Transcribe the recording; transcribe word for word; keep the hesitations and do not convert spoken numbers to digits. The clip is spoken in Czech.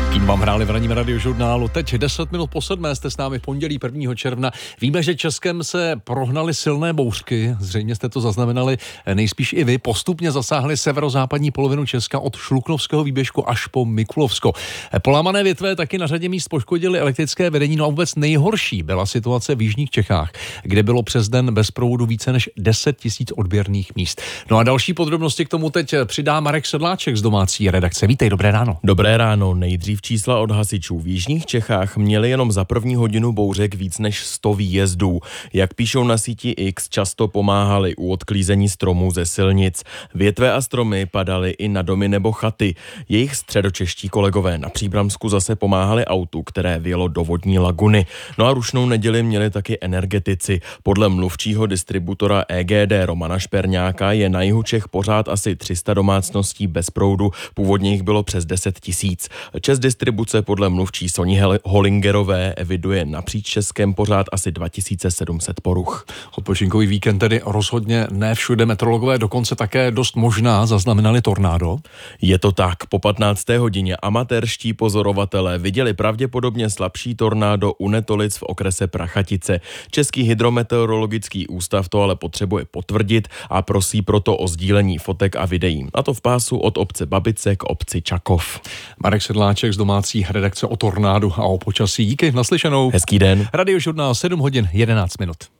Kým vám hráli v ranním radiožurnálu. Teď deset minut po sedmé jste s námi v pondělí prvního června. Víme, že Českem se prohnaly silné bouřky. Zřejmě jste to zaznamenali nejspíš i vy. Postupně zasáhly severozápadní polovinu Česka od Šluknovského výběžku až po Mikulovsko. Polámané větve taky na řadě míst poškodily elektrické vedení. No a vůbec nejhorší byla situace v jižních Čechách, kde bylo přes den bez proudu více než deset tisíc odběrných míst. No a další podrobnosti k tomu teď přidá Marek Sedláček z domácí redakce. Vítej, dobré ráno. Dobré ráno. Nejdřív čísla od hasičů. V jižních Čechách měli jenom za první hodinu bouřek víc než sto výjezdů. Jak píšou na síti X, často pomáhali u odklízení stromů ze silnic. Větve a stromy padaly i na domy nebo chaty. Jejich středočeští kolegové na Příbramsku zase pomáhali autu, které vjelo do vodní laguny. No a rušnou neděli měli taky energetici. Podle mluvčího distributora E G D Romana Šperňáka je na jihu Čech pořád asi tři sta domácností bez proudu. Původně jich bylo přes deset tisíc. Čes distribuce podle mluvčí Soni Holingerové eviduje napříč Českem pořád asi dva tisíce sedm set poruch. Odpočinkový víkend tedy rozhodně ne všude. Meteorologové dokonce také dost možná zaznamenali tornádo. Je to tak. Po patnácté hodině amatérští pozorovatelé viděli pravděpodobně slabší tornádo u Netolic v okrese Prachatice. Český hydrometeorologický ústav to ale potřebuje potvrdit a prosí proto o sdílení fotek a videí. A to v pásu od obce Babice k obci Čakov. Marek Sedláček z domácí redakce o tornádu a o počasí. Díky, naslyšenou. Hezký den. Radiožurnál sedm hodin jedenáct minut.